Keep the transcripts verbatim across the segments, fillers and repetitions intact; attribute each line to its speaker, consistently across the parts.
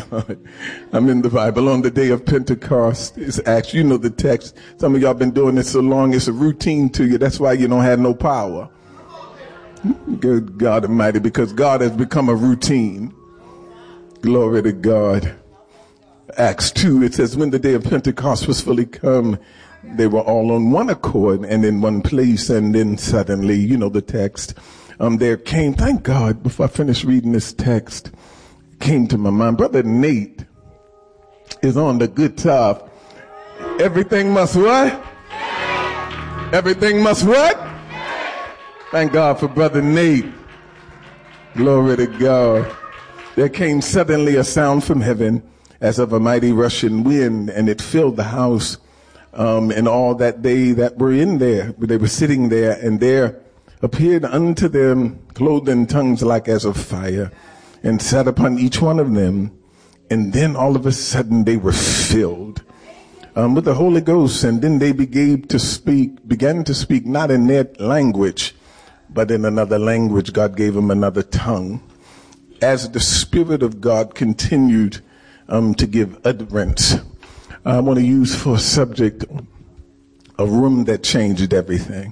Speaker 1: God. I'm in the Bible. On the day of Pentecost, it's actually, you know the text. Some of y'all been doing this so long, it's a routine to you. That's why you don't have no power. Good God Almighty, because God has become a routine. Glory to God. Acts two, it says, when the day of Pentecost was fully come, they were all on one accord and in one place. And then suddenly, you know the text, um, there came, thank God, before I finish reading this text, came to my mind, Brother Nate is on the guitar. Everything must what? Everything must what? Thank God for Brother Nate. Glory to God. There came suddenly a sound from heaven as of a mighty rushing wind, and it filled the house. Um, and all that they that were in there, they were sitting there, and there appeared unto them clothed in tongues like as of fire, and sat upon each one of them. And then all of a sudden they were filled um, with the Holy Ghost, and then they began to speak, began to speak not in their language, but in another language. God gave them another tongue. As the Spirit of God continued um, to give utterance, I want to use for a subject a room that changed everything.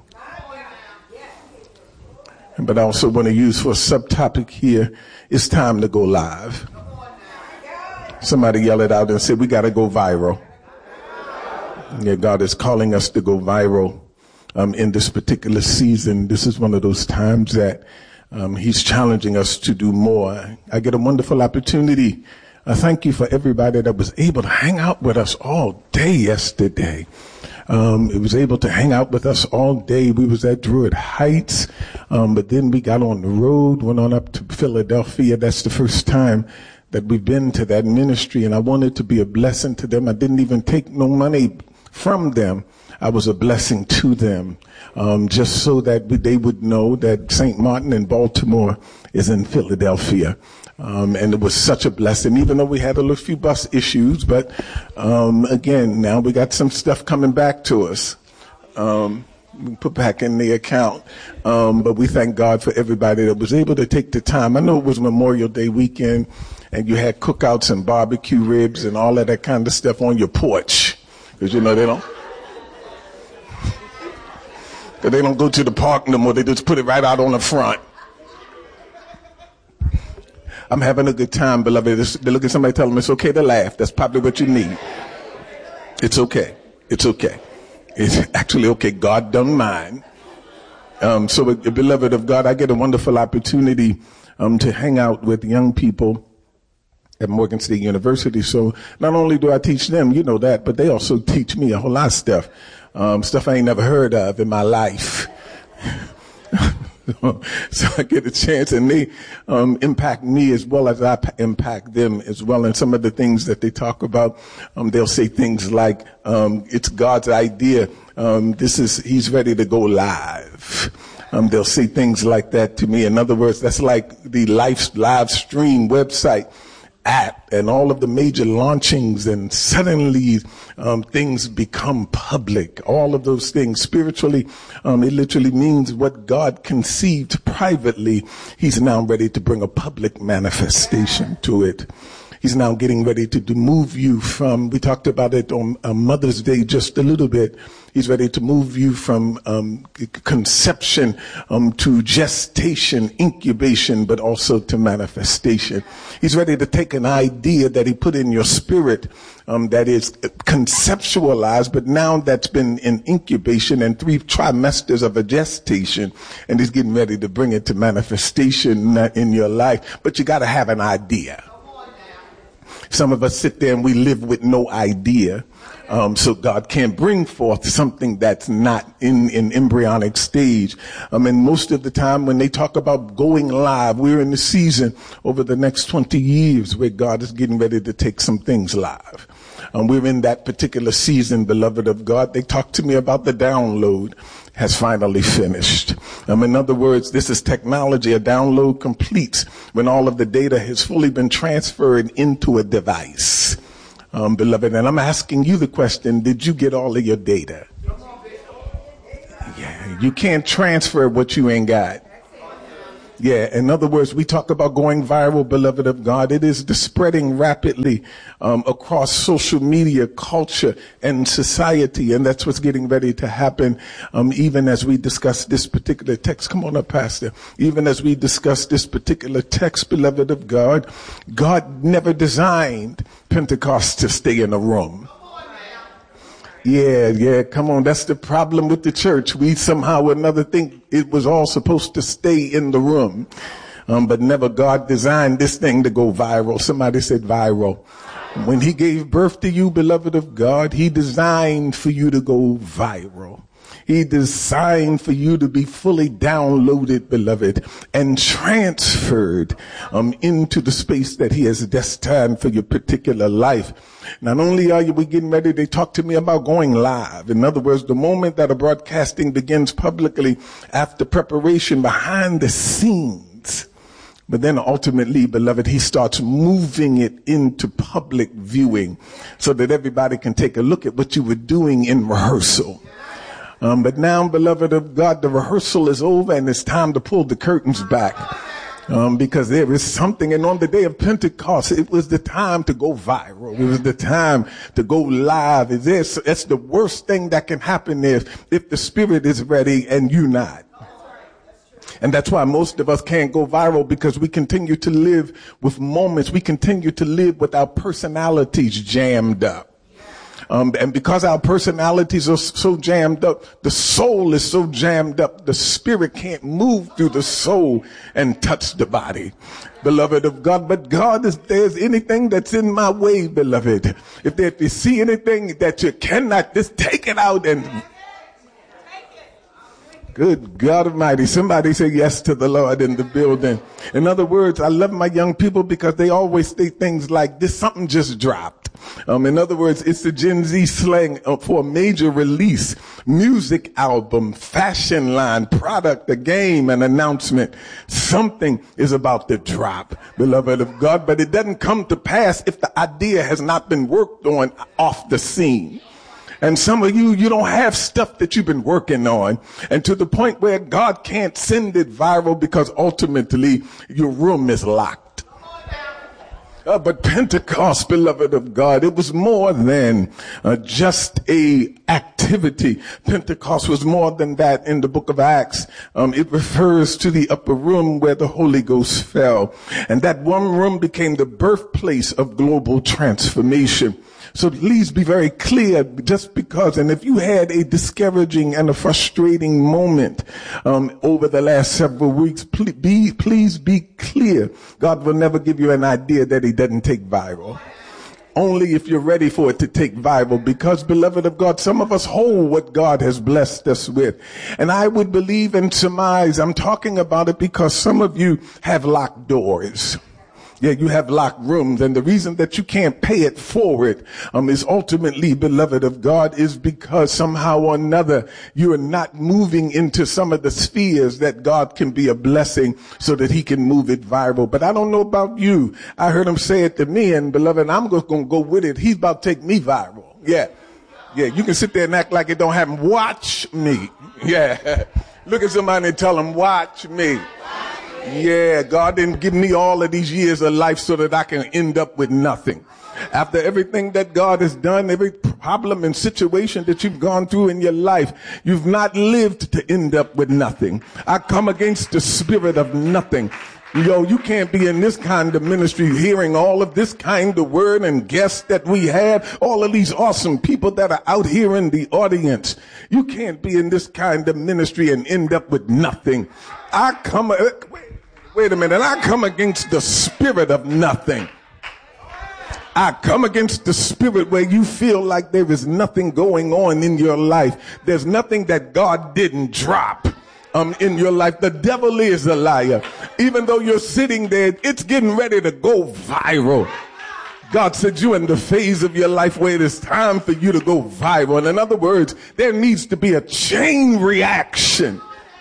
Speaker 1: But I also want to use for a subtopic here, it's time to go live. Somebody yell it out and say, we got to go viral. Yeah, God is calling us to go viral um, in this particular season. This is one of those times that um, he's challenging us to do more. I get a wonderful opportunity. I thank you for everybody that was able to hang out with us all day yesterday. Um, it was able to hang out with us all day. We was at Druid Heights, um, but then we got on the road, went on up to Philadelphia. That's the first time that we've been to that ministry, and I wanted to be a blessing to them. I didn't even take no money from them. I was a blessing to them, um, just so that they would know that Saint Martin in Baltimore is in Philadelphia. Um, and it was such a blessing, even though we had a little few bus issues. But um, again, now we got some stuff coming back to us. Um, we put back in the account. Um, but we thank God for everybody that was able to take the time. I know it was Memorial Day weekend, and you had cookouts and barbecue ribs and all of that kind of stuff on your porch. Because, you know, they don't. They don't go to the park no more. They just put it right out on the front. I'm having a good time, beloved. They look at somebody, tell them it's okay to laugh. That's probably what you need. It's okay. It's okay. It's actually okay. God don't mind. Um, so, beloved of God, I get a wonderful opportunity um, to hang out with young people at Morgan State University. So not only do I teach them, you know that, but they also teach me a whole lot of stuff. Um, stuff I ain't never heard of in my life. So I get a chance, and they um, impact me as well as I p- impact them as well. And some of the things that they talk about, um, they'll say things like, um, it's God's idea. Um, this is, he's ready to go live. Um, they'll say things like that to me. In other words, that's like the live, live stream website app and all of the major launchings, and suddenly um, things become public. All of those things spiritually, um, it literally means what God conceived privately, he's now ready to bring a public manifestation to it. He's now getting ready to, to move you from, we talked about it on uh, Mother's Day just a little bit. He's ready to move you from um, conception um, to gestation, incubation, but also to manifestation. He's ready to take an idea that he put in your spirit um, that is conceptualized, but now that's been in incubation and three trimesters of a gestation, and he's getting ready to bring it to manifestation in your life. But you got to have an idea. Some of us sit there and we live with no idea. Um, so God can't bring forth something that's not in in embryonic stage. Um, and most of the time when they talk about going live, we're in the season over the next twenty years where God is getting ready to take some things live. Um, we're in that particular season, beloved of God. They talk to me about the download has finally finished. Um, in other words, this is technology. A download completes when all of the data has fully been transferred into a device. Um, beloved, and I'm asking you the question, did you get all of your data? Yeah, you can't transfer what you ain't got. Yeah, in other words, we talk about going viral, beloved of God. It is the spreading rapidly um, across social media, culture, and society, and that's what's getting ready to happen um, even as we discuss this particular text. Come on up, Pastor. Even as we discuss this particular text, beloved of God, God never designed Pentecost to stay in a room. Yeah, yeah, come on. That's the problem with the church. We somehow or another think it was all supposed to stay in the room. Um, but never God designed this thing to go viral. Somebody said viral. When he gave birth to you, beloved of God, he designed for you to go viral. He designed for you to be fully downloaded, beloved, and transferred um, into the space that he has destined for your particular life. Not only are you we getting ready, they talk to me about going live. In other words, the moment that a broadcasting begins publicly after preparation behind the scenes, but then ultimately, beloved, he starts moving it into public viewing so that everybody can take a look at what you were doing in rehearsal. Um, but now, beloved of God, the rehearsal is over and it's time to pull the curtains back. Um, because there is something, and on the day of Pentecost, it was the time to go viral. It was the time to go live. Is this, that's the worst thing that can happen if, if the Spirit is ready and you not. And that's why most of us can't go viral, because we continue to live with moments. We continue to live with our personalities jammed up. Um, and because our personalities are so jammed up, the soul is so jammed up, the spirit can't move through the soul and touch the body, beloved of God. But God, if there's anything that's in my way, beloved, if, there, if you see anything that you cannot, just take it out and... Good God Almighty. Somebody say yes to the Lord in the building. In other words, I love my young people because they always say things like this, something just dropped. Um, in other words, it's the Gen Z slang for a major release, music album, fashion line, product, a game, an announcement. Something is about to drop, beloved of God, but it doesn't come to pass if the idea has not been worked on off the scene. And some of you, you don't have stuff that you've been working on, and to the point where God can't send it viral because ultimately your room is locked. Uh, but Pentecost, beloved of God, it was more than uh, just a activity. Pentecost was more than that. In the book of Acts, um, it refers to the upper room where the Holy Ghost fell. And that one room became the birthplace of global transformation. So please be very clear, just because, and if you had a discouraging and a frustrating moment um, over the last several weeks, please be, please be clear. God will never give you an idea that he doesn't take viral. Only if you're ready for it to take viral, because, beloved of God, some of us hold what God has blessed us with. And I would believe and surmise, I'm talking about it because some of you have locked doors. Yeah, you have locked rooms, and the reason that you can't pay it forward um, is ultimately, beloved of God, is because somehow or another you are not moving into some of the spheres that God can be a blessing so that he can move it viral. But I don't know about you. I heard him say it to me, and beloved, I'm just going to go with it. He's about to take me viral. Yeah. Yeah, you can sit there and act like it don't happen. Watch me. Yeah. Look at somebody and tell them, watch me. Yeah, God didn't give me all of these years of life so that I can end up with nothing. After everything that God has done, every problem and situation that you've gone through in your life, you've not lived to end up with nothing. I come against the spirit of nothing. Yo, you can't be in this kind of ministry hearing all of this kind of word and guests that we have, all of these awesome people that are out here in the audience. You can't be in this kind of ministry and end up with nothing. I come... Wait, Wait a minute, I come against the spirit of nothing. I come against the spirit where you feel like there is nothing going on in your life. There's nothing that God didn't drop um, in your life. The devil is a liar. Even though you're sitting there, it's getting ready to go viral. God said you're in the phase of your life where it is time for you to go viral. And in other words, there needs to be a chain reaction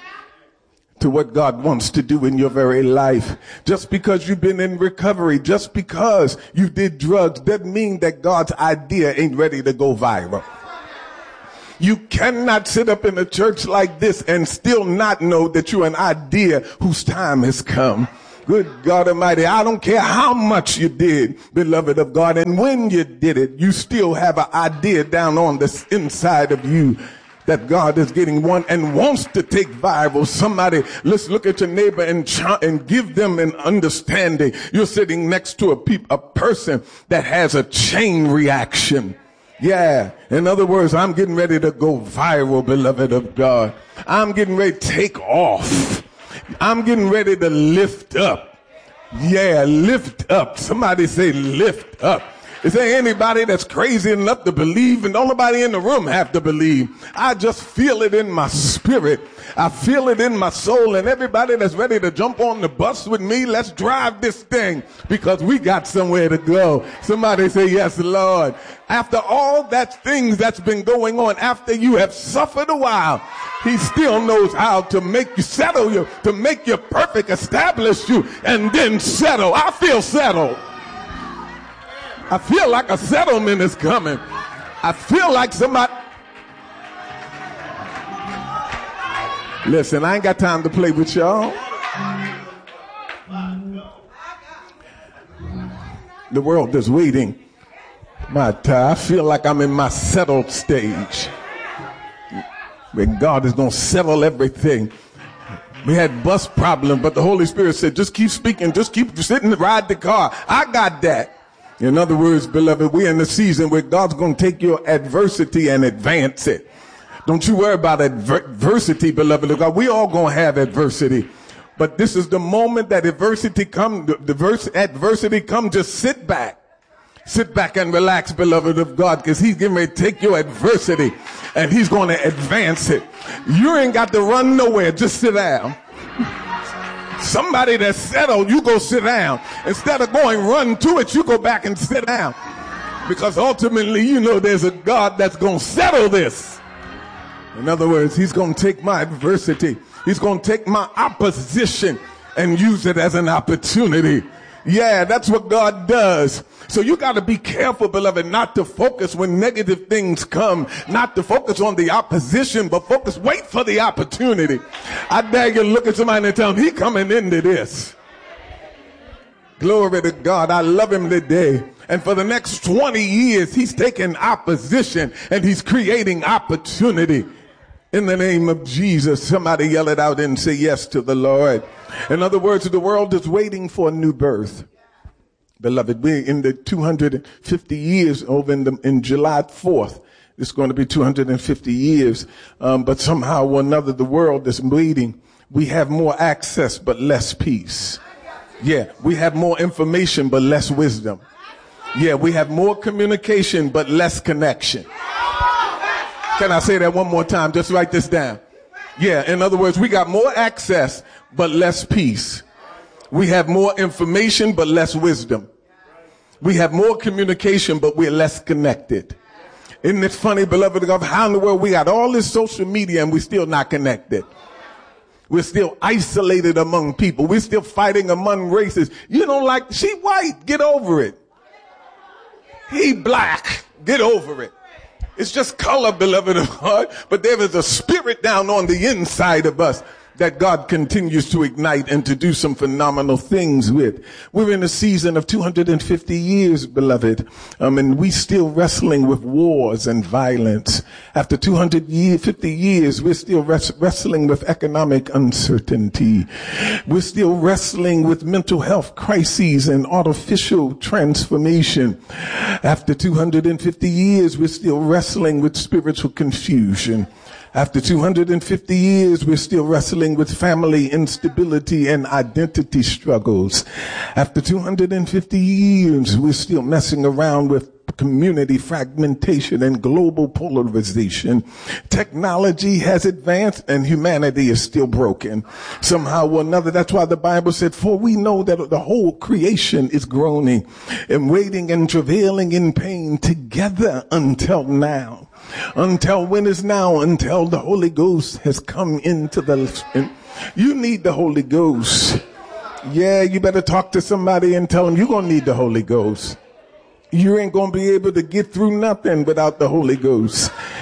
Speaker 1: to what God wants to do in your very life. Just because you've been in recovery, just because you did drugs, doesn't mean that God's idea ain't ready to go viral. You cannot sit up in a church like this and still not know that you're an idea whose time has come. Good God Almighty, I don't care how much you did, beloved of God, and when you did it, you still have an idea down on the inside of you that God is getting one and wants to take viral. Somebody, let's look at your neighbor and ch- and give them an understanding. You're sitting next to a peop- a person that has a chain reaction. Yeah. In other words, I'm getting ready to go viral, beloved of God. I'm getting ready to take off. I'm getting ready to lift up. Yeah, lift up. Somebody say lift up. Is there anybody that's crazy enough to believe? And don't nobody in the room have to believe. I just feel it in my spirit. I feel it in my soul. And everybody that's ready to jump on the bus with me, let's drive this thing because we got somewhere to go. Somebody say, yes, Lord. After all that things that's been going on, after you have suffered a while, he still knows how to make you settle you, to make you perfect, establish you, and then settle. I feel settled. I feel like a settlement is coming. I feel like somebody... Listen, I ain't got time to play with y'all. The world is waiting. My time. I feel like I'm in my settled stage. Where God is going to settle everything. We had bus problem, but the Holy Spirit said, just keep speaking, just keep sitting, ride the car. I got that. In other words, beloved, we're in the season where God's going to take your adversity and advance it. Don't you worry about adver- adversity, beloved of God. We all going to have adversity. But this is the moment that adversity come, the adversity come, just sit back. Sit back and relax, beloved of God, because he's getting ready to take your adversity and he's going to advance it. You ain't got to run nowhere. Just sit down. Somebody that's settled, you go sit down. Instead of going run to it, you go back and sit down. Because ultimately, you know there's a God that's going to settle this. In other words, he's going to take my adversity. He's going to take my opposition and use it as an opportunity. Yeah, that's what God does. So you got to be careful, beloved, not to focus when negative things come, not to focus on the opposition, but focus, wait for the opportunity. I dare you look at somebody and tell them, he coming into this. Glory to God. I love him today. And for the next twenty years, he's taking opposition and he's creating opportunity. In the name of Jesus, somebody yell it out and say yes to the Lord. In other words, the world is waiting for a new birth. Beloved, we're in the two hundred fifty years over in, the, in July fourth. It's going to be two hundred fifty years. Um, but somehow or another, the world is waiting. We have more access, but less peace. Yeah, we have more information, but less wisdom. Yeah, we have more communication, but less connection. Can I say that one more time? Just write this down. Yeah, in other words, we got more access, but less peace. We have more information, but less wisdom. We have more communication, but we're less connected. Isn't it funny, beloved of how in the world we got all this social media and we're still not connected? We're still isolated among people. We're still fighting among races. You don't like, she white, get over it. He black, get over it. It's just color, beloved of God, but there is a spirit down on the inside of us that God continues to ignite and to do some phenomenal things with. We're in a season of two hundred fifty years, beloved, um, and we still wrestling with wars and violence. After two hundred fifty years, we're still res- wrestling with economic uncertainty. We're still wrestling with mental health crises and artificial transformation. After two hundred fifty years, we're still wrestling with spiritual confusion. After two hundred fifty years, we're still wrestling with family instability and identity struggles. After two hundred fifty years, we're still messing around with community fragmentation and global polarization. Technology has advanced and humanity is still broken somehow or another. That's why the Bible said, for we know that the whole creation is groaning and waiting and travailing in pain together until now. Until when is now? Until the Holy Ghost has come into the... You need the Holy Ghost. Yeah, you better talk to somebody and tell them you're going to need the Holy Ghost. You ain't going to be able to get through nothing without the Holy Ghost.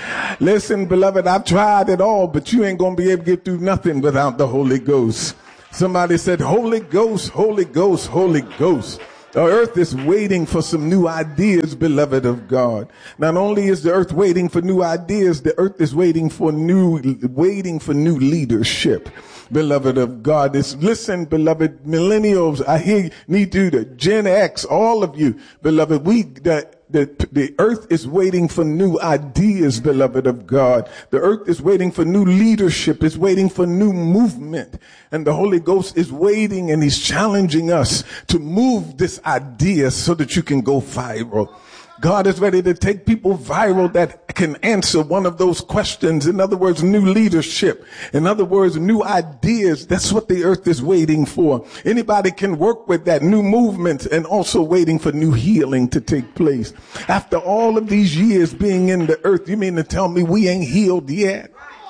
Speaker 1: Listen, beloved, I've tried it all, but you ain't going to be able to get through nothing without the Holy Ghost. Somebody said, Holy Ghost, Holy Ghost, Holy Ghost. The earth is waiting for some new ideas, beloved of God. Not only is the earth waiting for new ideas, the earth is waiting for new, waiting for new leadership, beloved of God. It's, listen, beloved millennials, I hear you need to, the Gen X, all of you, beloved, we, the, The, the earth is waiting for new ideas, beloved of God. The earth is waiting for new leadership. It's waiting for new movement. And the Holy Ghost is waiting and he's challenging us to move this idea so that you can go viral. God is ready to take people viral that can answer one of those questions. In other words, new leadership. In other words, new ideas. That's what the earth is waiting for. Anybody can work with that new movement and also waiting for new healing to take place. After all of these years being in the earth, you mean to tell me we ain't healed yet?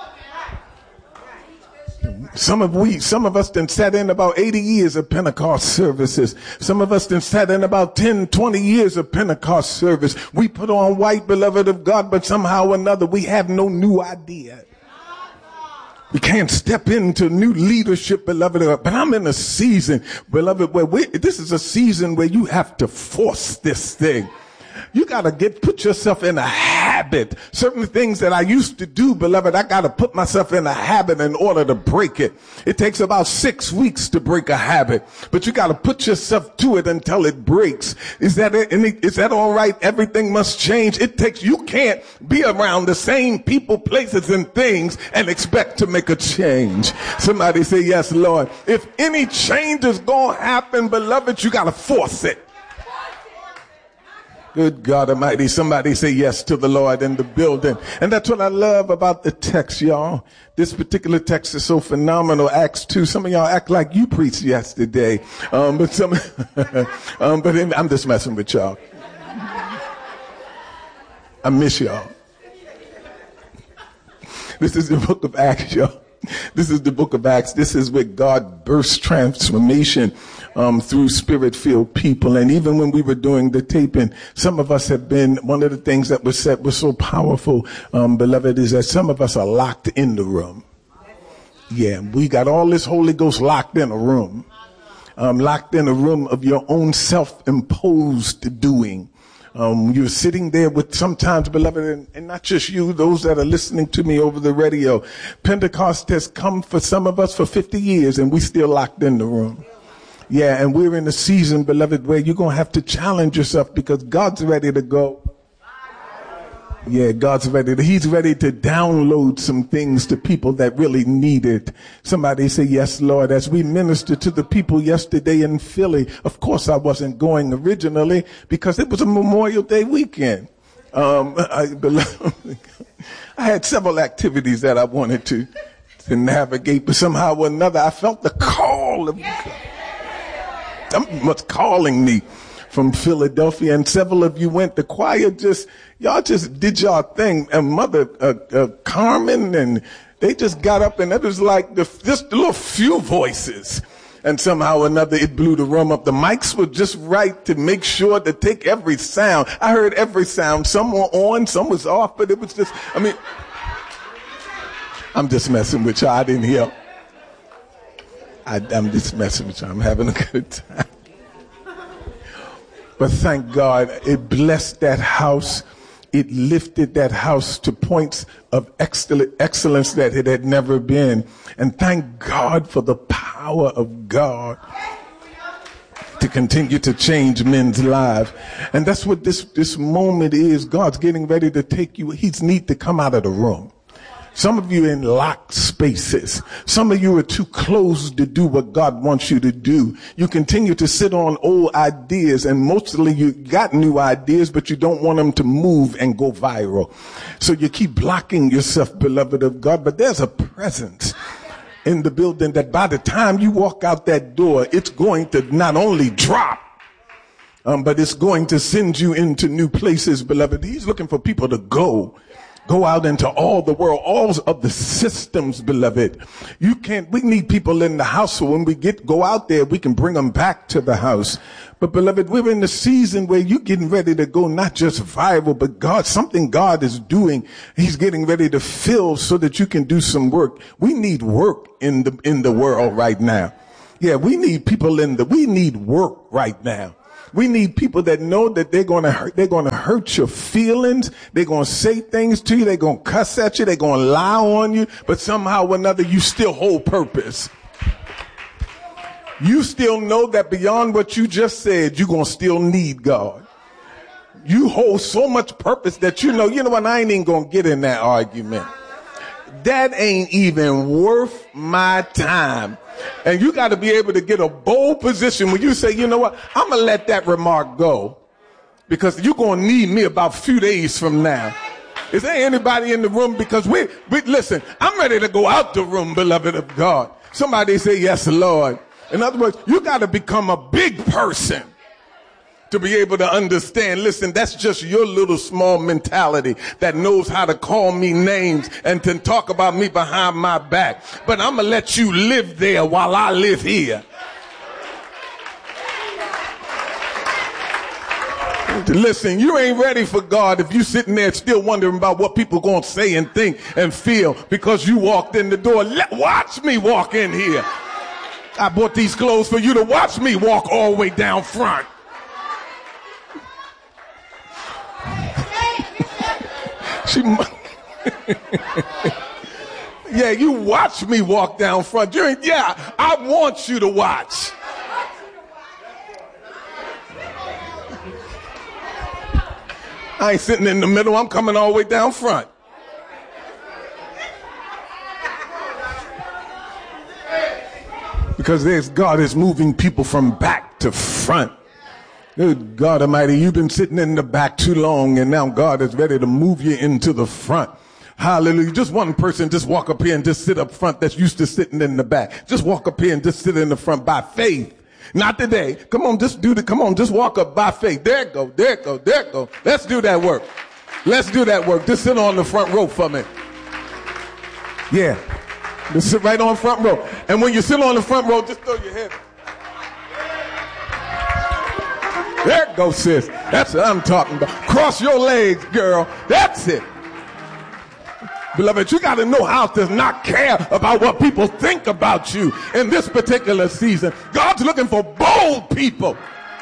Speaker 1: Some of we, some of us done sat in about eighty years of Pentecost services. Some of us done sat in about ten, twenty years of Pentecost service. We put on white, beloved of God, but somehow or another we have no new idea. We can't step into new leadership, beloved of God. But I'm in a season, beloved, where we, this is a season where you have to force this thing. You got to get, put yourself in a habit. Certain things that I used to do, beloved, I got to put myself in a habit in order to break it. It takes about six weeks to break a habit, but you got to put yourself to it until it breaks. Is that it? Is that all right? Everything must change. It takes, you can't be around the same people, places, and things and expect to make a change. Somebody say, yes, Lord. If any change is going to happen, beloved, you got to force it. Good God Almighty. Somebody say yes to the Lord in the building. And that's what I love about the text, y'all. This particular text is so phenomenal. Acts two. Some of y'all act like you preached yesterday. Um, but some, um, but I'm just messing with y'all. I miss y'all. This is the book of Acts, y'all. This is the book of Acts. This is where God bursts transformation um, through spirit-filled people. And even when we were doing the taping, some of us have been, one of the things that was said was so powerful, um, beloved, is that some of us are locked in the room. Yeah, we got all this Holy Ghost locked in a room. Um, locked in a room of your own self-imposed doing. Um, you're sitting there with sometimes, beloved, and, and not just you, those that are listening to me over the radio. Pentecost has come for some of us for fifty years and we still locked in the room. Yeah, and we're in a season, beloved, where you're going to have to challenge yourself because God's ready to go. Yeah, God's ready to, he's ready to download some things to people that really need it. Somebody say, yes, Lord. As we ministered to the people yesterday in Philly, of course I wasn't going originally because it was a Memorial Day weekend. Um, I, I had several activities that I wanted to, to navigate, but somehow or another I felt the call of God. Something was calling me from Philadelphia, and several of you went. The choir just, y'all just did y'all thing. And Mother uh, uh, Carmen, and they just got up, and it was like the, just a little few voices. And somehow or another, it blew the room up. The mics were just right to make sure to take every sound. I heard every sound. Some were on, some was off, but it was just, I mean, I'm just messing with y'all. I didn't hear. I, I'm just messing with y'all. I'm having a good time. But thank God, it blessed that house. It lifted that house to points of excellence that it had never been. And thank God for the power of God to continue to change men's lives. And that's what this, this moment is. God's getting ready to take you. He's need to come out of the room. Some of you are in locked spaces. Some of you are too close to do what God wants you to do. You continue to sit on old ideas, and mostly you got new ideas, but you don't want them to move and go viral. So you keep blocking yourself, beloved of God. But there's a presence in the building that by the time you walk out that door, it's going to not only drop, um, but it's going to send you into new places, beloved. He's looking for people to go. Go out into all the world, all of the systems, beloved. You can't, we need people in the house, so when we get, go out there, we can bring them back to the house. But beloved, we're in the season where you're getting ready to go not just viral, but God, something God is doing. He's getting ready to fill so that you can do some work. We need work in the, in the world right now. Yeah, we need people in the, we need work right now. We need people that know that they're going to hurt, they're going to hurt your feelings. They're going to say things to you. They're going to cuss at you. They're going to lie on you. But somehow or another, you still hold purpose. You still know that beyond what you just said, you're going to still need God. You hold so much purpose that you know, you know what, I ain't even going to get in that argument. That ain't even worth my time. And you got to be able to get a bold position when you say, you know what, I'm going to let that remark go because you're going to need me about a few days from now. Is there anybody in the room? Because we, we, listen, I'm ready to go out the room, beloved of God. Somebody say, yes, Lord. In other words, you got to become a big person to be able to understand. Listen, that's just your little small mentality that knows how to call me names and to talk about me behind my back. But I'm going to let you live there while I live here. Listen, you ain't ready for God if you sitting there still wondering about what people going to say and think and feel because you walked in the door. Let, watch me walk in here. I bought these clothes for you to watch me walk all the way down front. She, yeah, you watch me walk down front. You ain't, yeah, I want you to watch. I ain't sitting in the middle. I'm coming all the way down front. Because there's God is moving people from back to front. Good God Almighty, you've been sitting in the back too long, and now God is ready to move you into the front. Hallelujah. Just one person just walk up here and just sit up front that's used to sitting in the back. Just walk up here and just sit in the front by faith. Not today. Come on, just do the, come on, just walk up by faith. There it go, there it go, there it go. Let's do that work. Let's do that work. Just sit on the front row for me. Yeah. Just sit right on the front row. And when you sit on the front row, just throw your head. There it goes, sis. That's what I'm talking about. Cross your legs, girl. That's it. Beloved, you got to know how to not care about what people think about you in this particular season. God's looking for bold people.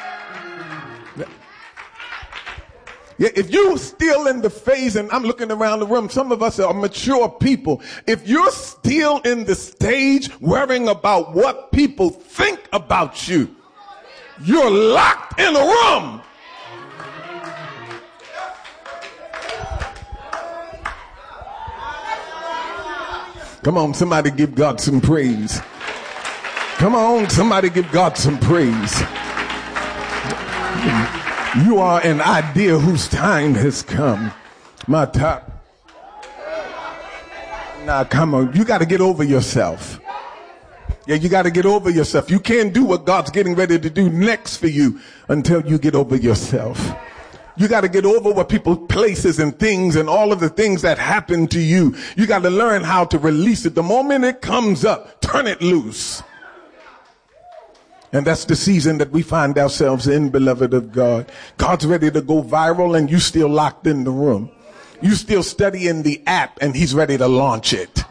Speaker 1: Yeah, if you're still in the phase, and I'm looking around the room, some of us are mature people. If you're still in the stage worrying about what people think about you, you're locked in a room. Come on, somebody give God some praise. Come on, somebody give God some praise. You are an idea whose time has come. My top. Now, come on. You got to get over yourself. Yeah, you got to get over yourself. You can't do what God's getting ready to do next for you until you get over yourself. You got to get over what people, places and things and all of the things that happen to you. You got to learn how to release it. The moment it comes up, turn it loose. And that's the season that we find ourselves in, beloved of God. God's ready to go viral and you still locked in the room. You still studying the app and he's ready to launch it.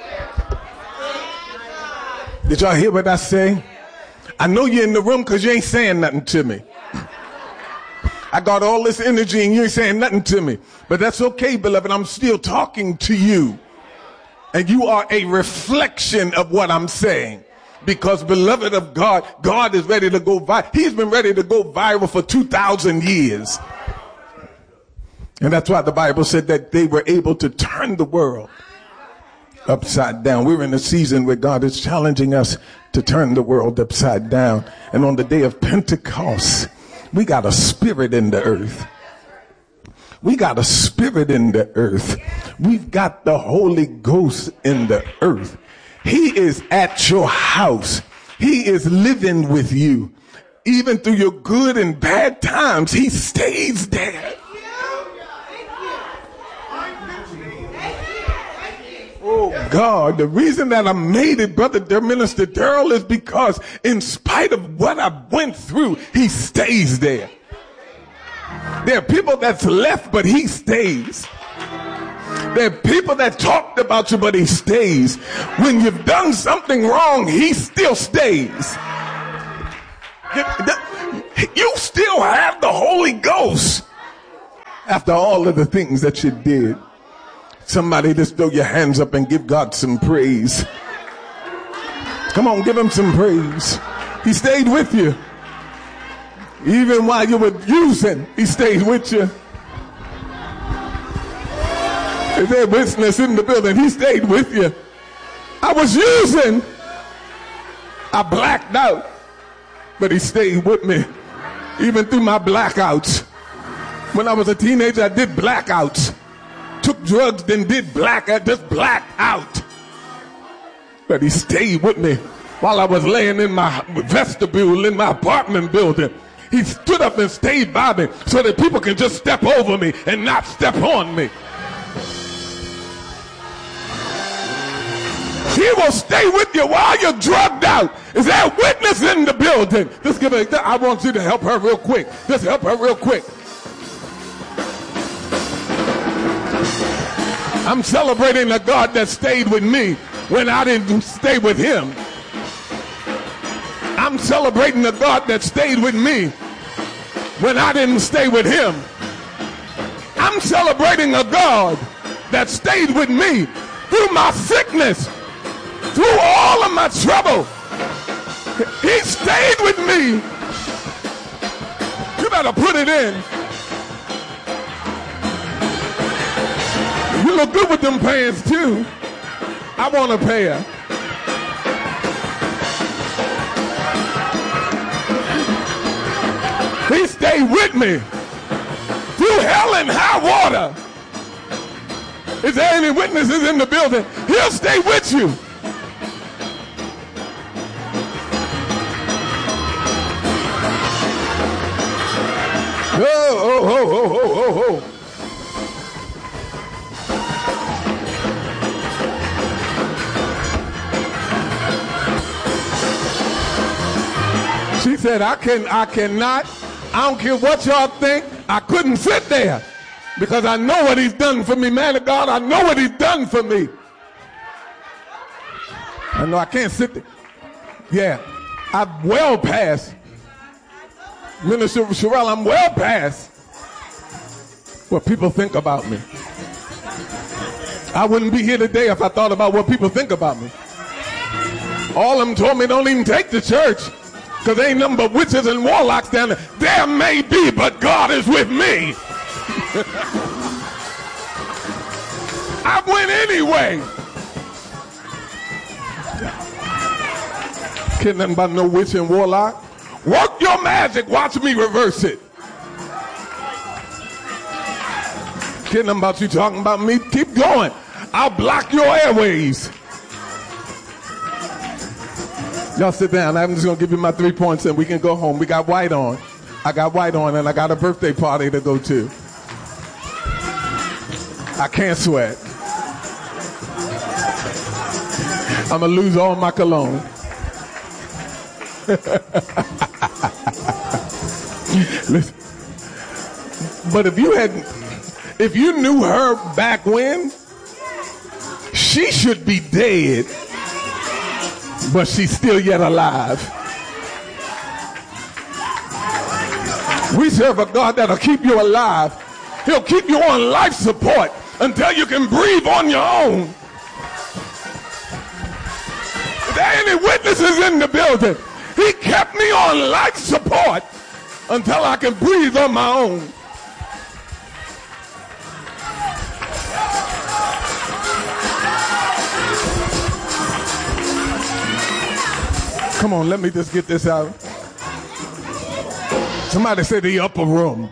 Speaker 1: Did y'all hear what I say? I know you're in the room because you ain't saying nothing to me. I got all this energy and you ain't saying nothing to me. But that's okay, beloved. I'm still talking to you. And you are a reflection of what I'm saying. Because, beloved of God, God is ready to go viral. He's been ready to go viral for two thousand years. And that's why the Bible said that they were able to turn the world upside down. We're in a season where God is challenging us to turn the world upside down. And on the day of Pentecost, we got a spirit in the earth. We got a spirit in the earth. We've got the Holy Ghost in the earth. He is at your house. He is living with you. Even through your good and bad times, he stays there. God, the reason that I made it, Brother Der Minister Darrell, is because in spite of what I went through, he stays there. There are people that's left, but he stays. There are people that talked about you, but he stays. When you've done something wrong, he still stays. You still have the Holy Ghost after all of the things that you did. Somebody just throw your hands up and give God some praise. Come on, give him some praise. He stayed with you. Even while you were using, he stayed with you. Is there witness in the building? He stayed with you. I was using. I blacked out. But he stayed with me. Even through my blackouts. When I was a teenager, I did blackouts. Took drugs, then did black, I just blacked out. But he stayed with me while I was laying in my vestibule in my apartment building. He stood up and stayed by me so that people can just step over me and not step on me. He will stay with you while you're drugged out. Is there a witness in the building? Just give it. I want you to help her real quick. Just help her real quick. I'm celebrating a God that stayed with me when I didn't stay with him. I'm celebrating a God that stayed with me when I didn't stay with him. I'm celebrating a God that stayed with me through my sickness, through all of my trouble. He stayed with me. You better put it in. You look good with them pants too. I want a pair. He stayed with me through hell and high water. Is there any witnesses in the building? He'll stay with you. Oh, oh, oh, oh, oh, oh, oh. She said, I can, I cannot, I don't care what y'all think, I couldn't sit there because I know what he's done for me. Man of God, I know what he's done for me. I know I can't sit there. Yeah, I'm well past. Minister Sherelle, I'm well past what people think about me. I wouldn't be here today if I thought about what people think about me. All of them told me don't even take the church. Because there ain't nothing but witches and warlocks down there. There may be, but God is with me. I went anyway. Can't nothing about no witch and warlock. Work your magic. Watch me reverse it. Can't nothing about you talking about me. Keep going. I'll block your airways. Y'all sit down. I'm just going to give you my three points and we can go home. We got white on. I got white on and I got a birthday party to go to. I can't sweat. I'm going to lose all my cologne. Listen. But if you had, if you knew her back when, she should be dead. But she's still yet alive. We serve a God that'll keep you alive. He'll keep you on life support until you can breathe on your own. Is there any witnesses in the building? He kept me on life support until I can breathe on my own. Come on, let me just get this out. Somebody say the upper room.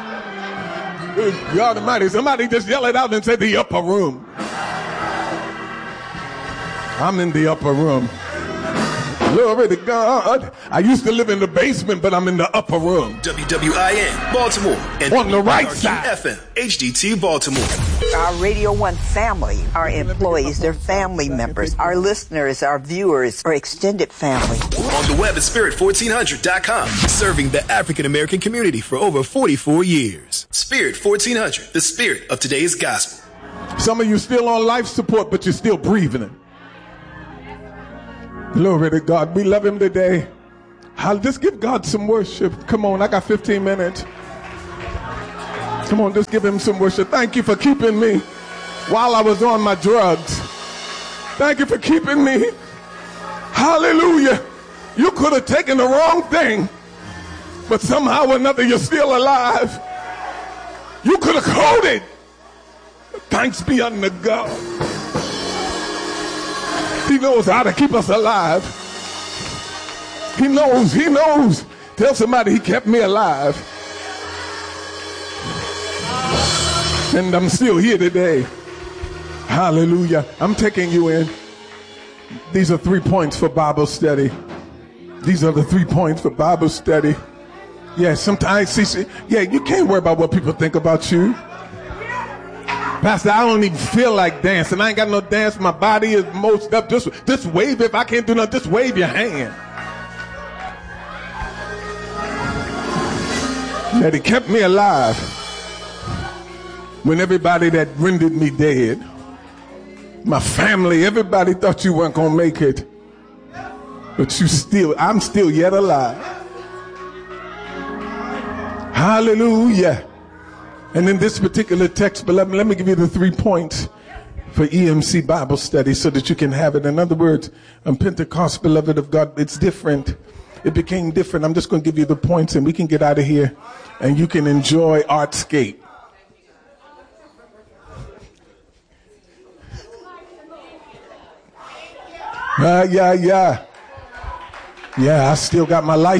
Speaker 1: God Almighty, somebody just yell it out and say the upper room. I'm in the upper room. Glory to God. I used to live in the basement, but I'm in the upper room.
Speaker 2: W W I N, Baltimore. And
Speaker 1: on the right side.
Speaker 2: F M, H D T, Baltimore.
Speaker 3: Our Radio One family, our employees, their family members, our listeners, our viewers, our extended family.
Speaker 2: On the web at spirit fourteen hundred dot com. Serving the African American community for over forty-four years. Spirit fourteen hundred, the spirit of today's gospel.
Speaker 1: Some of you still on life support, but you're still breathing. Glory to God. We love him today. I'll just give God some worship. Come on, I got fifteen minutes. Come on, just give him some worship. Thank you for keeping me while I was on my drugs. Thank you for keeping me. Hallelujah. You could have taken the wrong thing, but somehow or another you're still alive. You could have coded. Thanks be unto God. He knows how to keep us alive. He knows, he knows. Tell somebody he kept me alive. And I'm still here today. Hallelujah. I'm taking you in. These are three points for Bible study. These are the three points for Bible study. Yeah, sometimes, see, yeah, you can't worry about what people think about you. Pastor, I don't even feel like dancing. I ain't got no dance. My body is most up. Just, just wave. If I can't do nothing, just wave your hand. That he kept me alive when everybody that rendered me dead, my family, everybody thought you weren't going to make it. But you still, I'm still yet alive. Hallelujah. And in this particular text, beloved, let me give you the three points for E M C Bible study so that you can have it. In other words, on Pentecost, beloved of God, it's different. It became different. I'm just going to give you the points and we can get out of here and you can enjoy Artscape. Ah, uh, yeah, yeah. Yeah, I still got my life.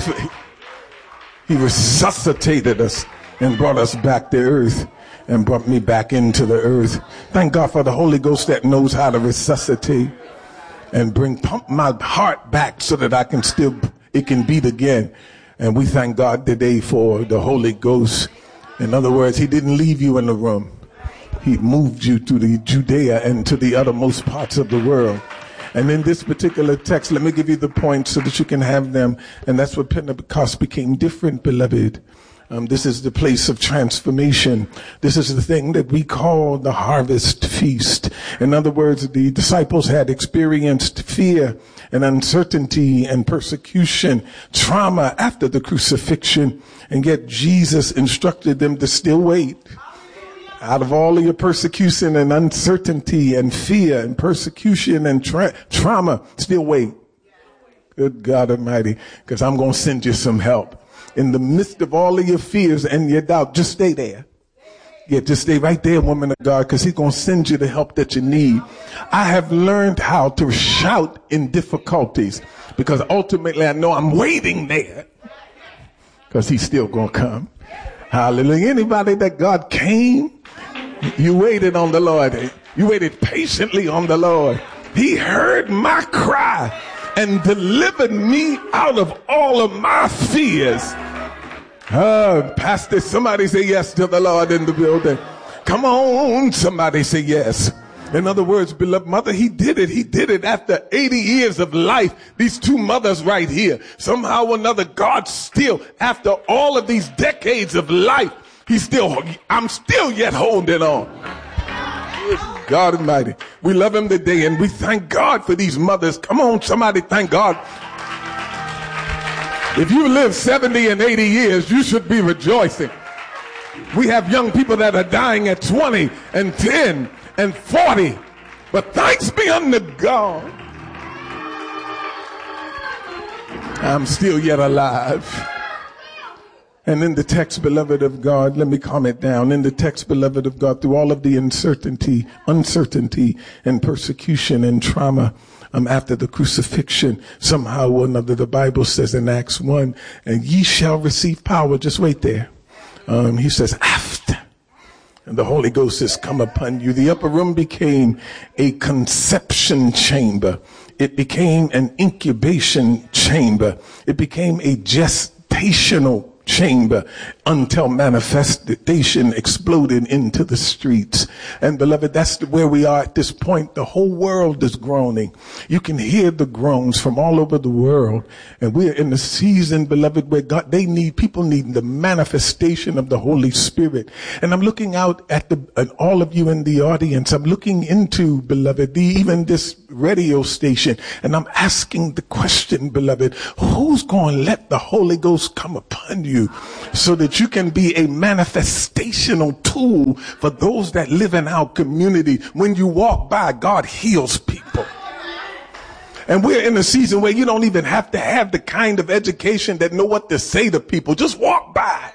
Speaker 1: He resuscitated us and brought us back to earth and brought me back into the earth. Thank God for the Holy Ghost that knows how to resuscitate and bring pump my heart back so that I can still, it can beat again. And we thank God today for the Holy Ghost. In other words, he didn't leave you in the room. He moved you to the Judea and to the uttermost parts of the world. And in this particular text, let me give you the points so that you can have them. And that's what Pentecost became different, beloved. Um, this is the place of transformation. This is the thing that we call the harvest feast. In other words, the disciples had experienced fear and uncertainty and persecution, trauma after the crucifixion, and yet Jesus instructed them to still wait. Out of all of your persecution and uncertainty and fear and persecution and tra- trauma, still wait. Good God Almighty, because I'm going to send you some help. In the midst of all of your fears and your doubt, just stay there. Yeah, just stay right there, woman of God, because he's going to send you the help that you need. I have learned how to shout in difficulties because ultimately I know I'm waiting there because he's still going to come. Hallelujah. Anybody that God came, you waited on the Lord. You waited patiently on the Lord. He heard my cry and delivered me out of all of my fears. Oh, Pastor, somebody say yes to the Lord in the building. Come on, somebody say yes. In other words, beloved mother, he did it. He did it after eighty years of life. These two mothers right here. Somehow or another, God still, after all of these decades of life, he's still, I'm still yet holding on. God Almighty. We love him today and we thank God for these mothers. Come on, somebody thank God. If you live seventy and eighty years, you should be rejoicing. We have young people that are dying at twenty and ten and forty. But thanks be unto God, I'm still yet alive. And in the text, beloved of God, let me calm it down. In the text, beloved of God, through all of the uncertainty, uncertainty and persecution and trauma um, after the crucifixion, somehow or another, the Bible says in Acts one, and ye shall receive power. Just wait there. Um, he says, after. And the Holy Ghost has come upon you. The upper room became a conception chamber. it became an incubation chamber. It became a gestational chamber until manifestation exploded into the streets. And beloved, that's where we are at this point. The whole world is groaning. You can hear the groans from all over the world. And we're in the season, beloved, where God, they need, people need the manifestation of the Holy Spirit. And I'm looking out at the, at all of you in the audience. I'm looking into, beloved, the, even this radio station. And I'm asking the question, beloved, who's going to let the Holy Ghost come upon you so that you can be a manifestational tool for those that live in our community? When you walk by, God heals people. And we're in a season where you don't even have to have the kind of education that know what to say to people. Just walk by.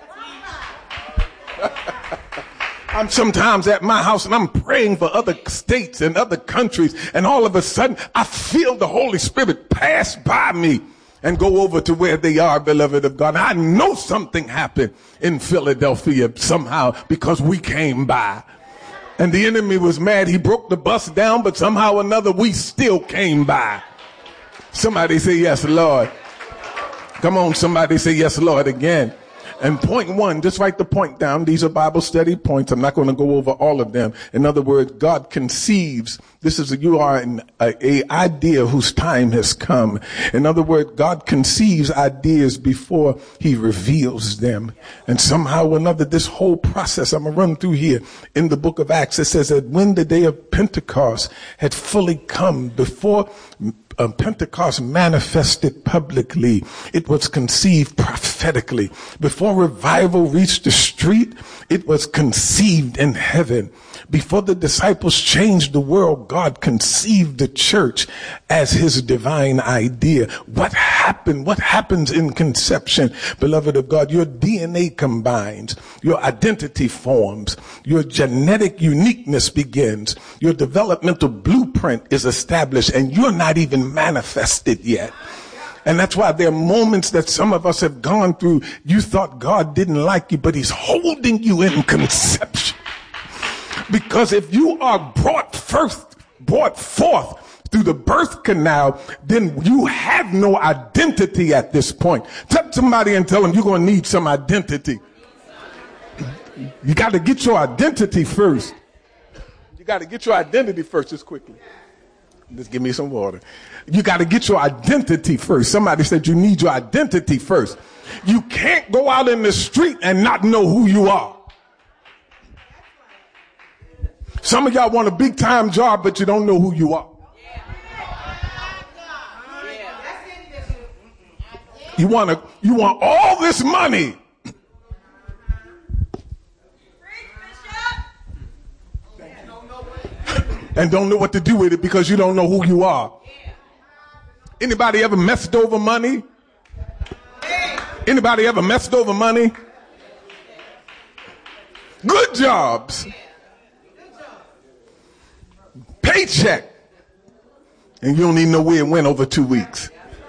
Speaker 1: I'm sometimes at my house and I'm praying for other states and other countries, and all of a sudden I feel the Holy Spirit pass by me and go over to where they are, beloved of God. I know something happened in Philadelphia somehow because we came by. And the enemy was mad. He broke the bus down, but somehow or another we still came by. Somebody say, yes, Lord. Come on, somebody say, yes, Lord, again. And point one, just write the point down. These are Bible study points. I'm not going to go over all of them. In other words, God conceives. This is a, you are an a, a idea whose time has come. In other words, God conceives ideas before he reveals them. And somehow or another, this whole process, I'm going to run through here in the book of Acts. It says that when the day of Pentecost had fully come, before Uh, Pentecost manifested publicly, it was conceived prophetically. Before revival reached the street, it was conceived in heaven. Before the disciples changed the world, God conceived the church as his divine idea. What happened? What happens in conception, beloved of God? Your D N A combines, your identity forms, your genetic uniqueness begins, your developmental blueprint is established, and you're not even manifested yet. And that's why there are moments that some of us have gone through. You thought God didn't like you, but he's holding you in conception. Because if you are brought first, brought forth through the birth canal, then you have no identity at this point. Touch somebody and tell them you're going to need some identity. You got to get your identity first. You got to get your identity first, just quickly. Just give me some water. You got to get your identity first. Somebody said you need your identity first. You can't go out in the street and not know who you are. Some of y'all want a big time job, but you don't know who you are. You want to, you want all this money. And don't know what to do with it because you don't know who you are. Anybody ever messed over money? Anybody ever messed over money? Good jobs. Paycheck. And you don't even know where it went over two weeks.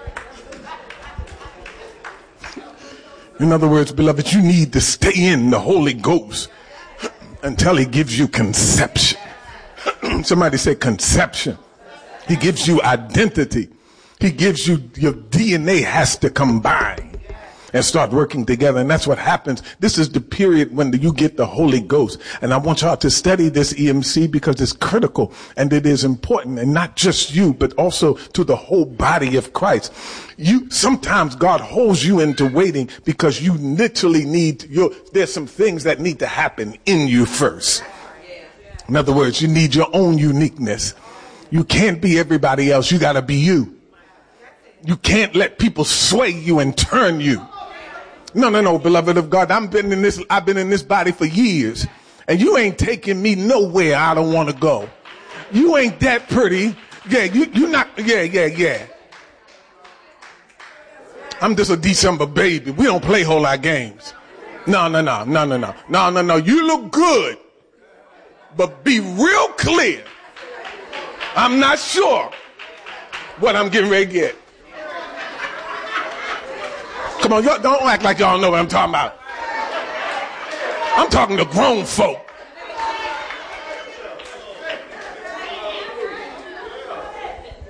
Speaker 1: In other words, beloved, you need to stay in the Holy Ghost until he gives you conception. Somebody say conception. He gives you identity. He gives you, your D N A has to combine and start working together. And that's what happens. This is the period when you get the Holy Ghost. And I want y'all to study this E M C because it's critical and it is important. And not just you, but also to the whole body of Christ. You, sometimes God holds you into waiting because you literally need your, there's some things that need to happen in you first. In other words, you need your own uniqueness. You can't be everybody else. You got to be you. You can't let people sway you and turn you. No, no, no, beloved of God. I've been in this, I've been in this body for years, and you ain't taking me nowhere I don't want to go. You ain't that pretty. Yeah, you, you not, yeah, yeah, yeah. I'm just a December baby. We don't play whole lot games. No, no, no, no, no, no, no, no, no. You look good, but be real clear. I'm not sure what I'm getting ready to get. Come on, y'all don't act like y'all know what I'm talking about. I'm talking to grown folk.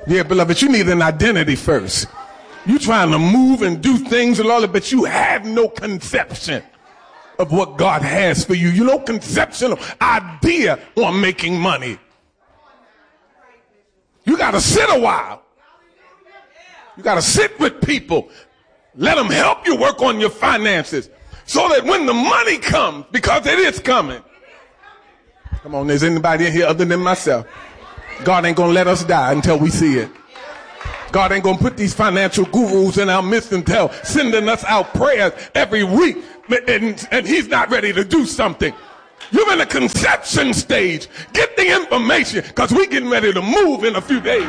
Speaker 1: Yeah, beloved, you need an identity first. You trying to move and do things and all that, but you have no conception of what God has for you. You know, conception of idea on making money. You got to sit a while. You got to sit with people. Let them help you work on your finances so that when the money comes, because it is coming. Come on, there's anybody in here other than myself? God ain't going to let us die until we see it. God ain't going to put these financial gurus in our midst until sending us out prayers every week. And, and he's not ready to do something. You're in the conception stage. Get the information because we're getting ready to move in a few days.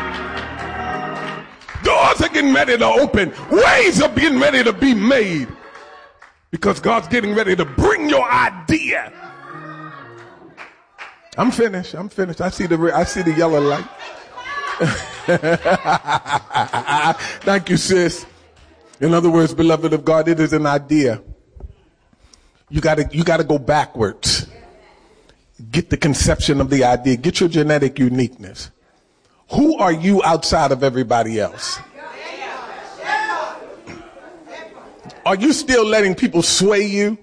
Speaker 1: Doors are getting ready to open. Ways are getting ready to be made because God's getting ready to bring your idea. I'm finished. I'm finished. I see the I see the yellow light. Thank you, sis. In other words, beloved of God, it is an idea. You gotta you gotta go backwards. Get the conception of the idea. Get your genetic uniqueness. Who are you outside of everybody else? Are you still letting people sway you?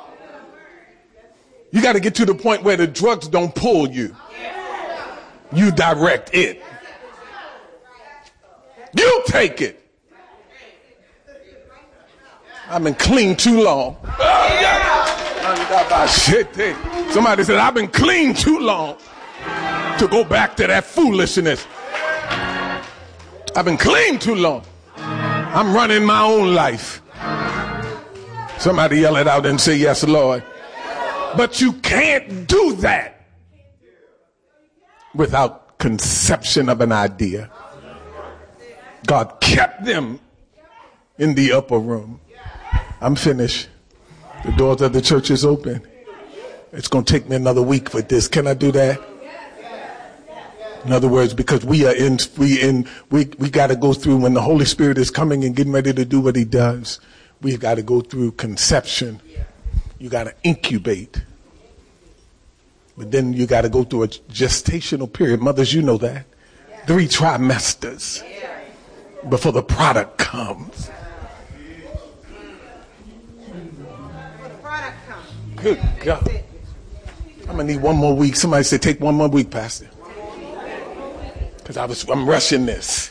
Speaker 1: You got to get to the point where the drugs don't pull you. You direct it. You take it. I've been clean too long. Oh, yeah. Somebody said, I've been clean too long to go back to that foolishness. I've been clean too long. I'm running my own life. Somebody yell it out and say, yes, Lord. But you can't do that without conception of an idea. God kept them in the upper room. I'm finished. The doors of the church is open. It's going to take me another week for this. Can I do that? In other words, because we are in, we in, we, we got to go through when the Holy Spirit is coming and getting ready to do what he does. We've got to go through conception. You got to incubate. But then you got to go through a gestational period. Mothers, you know that. Three trimesters before the product comes. Good God. I'm going to need one more week. Somebody said, take one more week, Pastor. Because I was, I'm rushing this.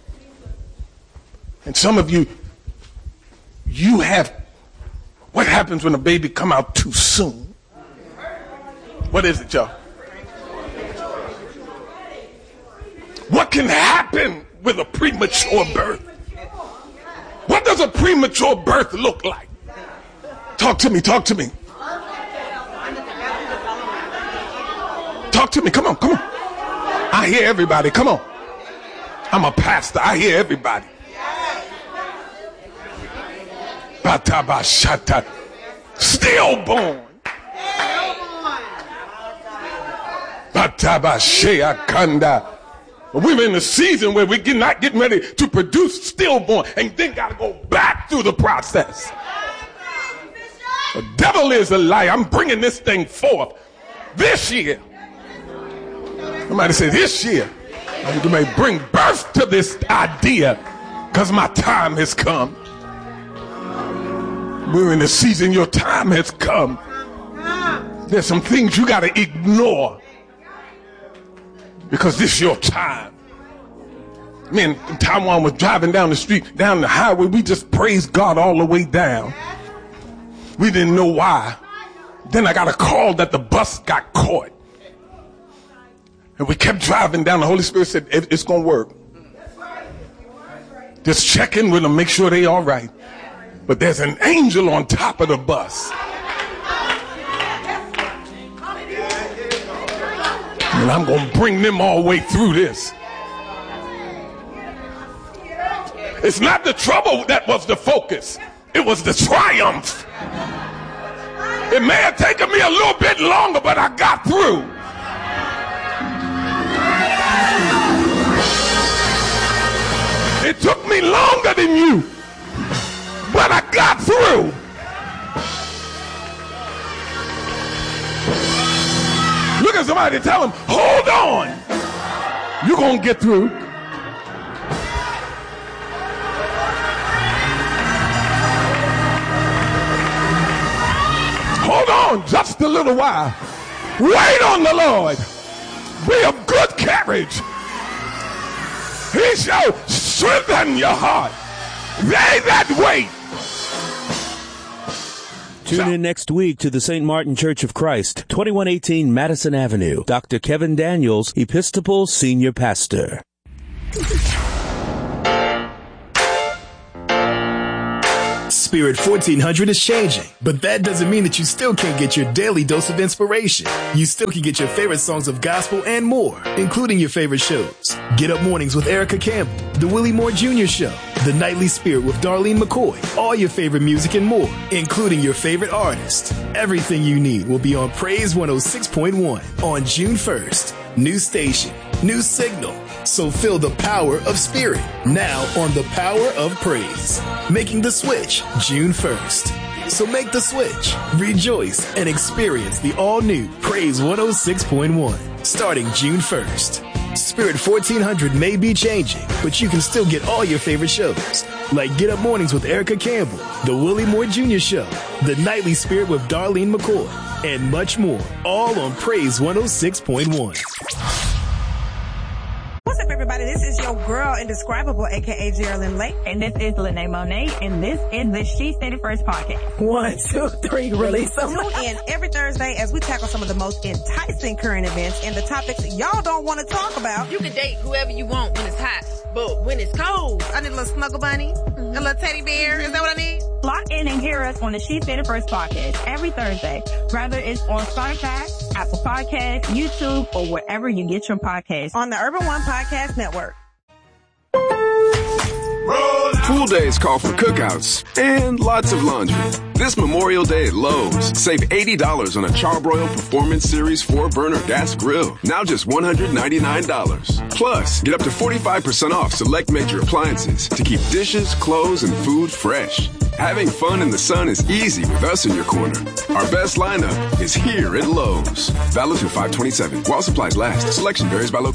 Speaker 1: And some of you, you have, what happens when a baby come out too soon? What is it, y'all? What can happen with a premature birth? What does a premature birth look like? Talk to me, talk to me. Talk to me, come on, come on. I hear everybody, come on. I'm a pastor, I hear everybody. Batabashata, stillborn. Batabashea kanda. We're in a season where we're not getting ready to produce stillborn and then got to go back through the process. The devil is a liar. I'm bringing this thing forth this year. Somebody say this year, you may bring birth to this idea because my time has come. We're in the season, your time has come. There's some things you got to ignore because this is your time. Man, Taiwan was driving down the street, down the highway. We just praised God all the way down. We didn't know why. Then I got a call that the bus got caught. And we kept driving down. The Holy Spirit said, it, it's going to work. Just check in with them, make sure they all right. But there's an angel on top of the bus. And I'm going to bring them all the way through this. It's not the trouble that was the focus. It was the triumph. It may have taken me a little bit longer, but I got through. It took me longer than you, but I got through. Look at somebody, tell them, hold on. You're going to get through. on just a little while. Wait on the Lord. Be of good courage. He shall strengthen your heart. They that wait.
Speaker 4: Tune in next week to the Saint Martin Church of Christ, twenty-one eighteen Madison Avenue. Doctor Kevin Daniels, Episcopal Senior Pastor.
Speaker 2: Spirit fourteen hundred is changing, but that doesn't mean that you still can't get your daily dose of inspiration. You still can get your favorite songs of gospel and more, including your favorite shows. Get Up Mornings with Erica Campbell, The Willie Moore Junior Show, The Nightly Spirit with Darlene McCoy, all your favorite music and more, including your favorite artist. Everything you need will be on Praise one oh six point one on June first. New station, new signal. So feel the power of Spirit now on the Power of Praise. Making the switch June first. So make the switch, rejoice, and experience the all-new Praise one oh six point one starting June first. Spirit fourteen hundred may be changing, but you can still get all your favorite shows, like Get Up Mornings with Erica Campbell, The Willie Moore Junior Show, The Nightly Spirit with Darlene McCoy, and much more, all on Praise one oh six point one.
Speaker 5: What's up, everybody? This is your girl, Indescribable, a k a. Geraldine Lake.
Speaker 6: And this is Lene Monet, and this is the She Said It First podcast.
Speaker 5: One, two, three, release them. Tune in every Thursday as we tackle some of the most enticing current events and the topics y'all don't want to talk about.
Speaker 7: You can date whoever you want when it's hot, but when it's cold,
Speaker 5: I need a little snuggle bunny, mm-hmm. a little teddy bear. Is that what I need?
Speaker 6: Lock in and hear us on the She Said It First podcast every Thursday, whether it's on Spotify, Apple Podcasts, YouTube, or wherever you get your podcasts.
Speaker 5: On the Urban One Podcast Network.
Speaker 8: Pool days call for cookouts and lots of laundry. This Memorial Day at Lowe's, save eighty dollars on a Charbroil Performance Series four burner gas grill, now just one hundred ninety-nine dollars. Plus, get up to forty-five percent off select major appliances to keep dishes, clothes, and food fresh. Having fun in the sun is easy with us in your corner. Our best lineup is here at Lowe's. Valid through five twenty-seven. While supplies last, selection varies by location.